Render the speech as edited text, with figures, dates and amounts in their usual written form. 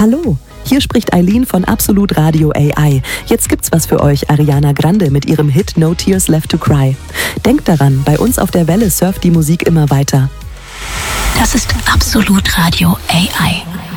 Hallo, hier spricht Eileen von Absolut Radio AI. Jetzt gibt's was für euch, Ariana Grande mit ihrem Hit No Tears Left to Cry. Denkt daran, bei uns auf der Welle surft die Musik immer weiter. Das ist Absolut Radio AI.